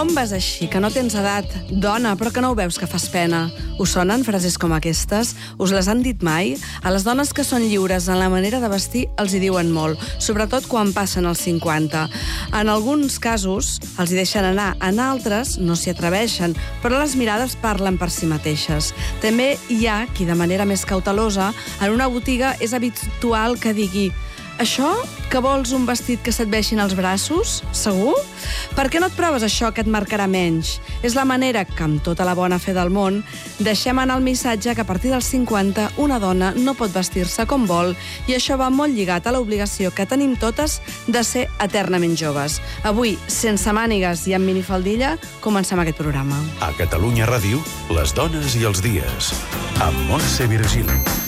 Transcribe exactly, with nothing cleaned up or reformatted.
On vas així, que no tens edat? Dona, però que no ho veus que fas pena? Us sonen frases com aquestes? Us les han dit mai? A les dones que són lliures en la manera de vestir els hi diuen molt, sobretot quan passen els cinquanta. En alguns casos els hi deixen anar, en altres no s'hi atreveixen, però les mirades parlen per si mateixes. També hi ha qui, de manera més cautelosa, en una botiga és habitual que digui: això, que vols un vestit que se't veixin els braços? Segur? Per què no et proves això que et marcarà menys? És la manera que, amb tota la bona fe del món, deixem anar el missatge que a partir dels cinquanta una dona no pot vestir-se com vol, i això va molt lligat a l'obligació que tenim totes de ser eternament joves. Avui, sense mànigues i amb minifaldilla, comencem aquest programa. A Catalunya Ràdio, les dones i els dies, amb Montse Virgili.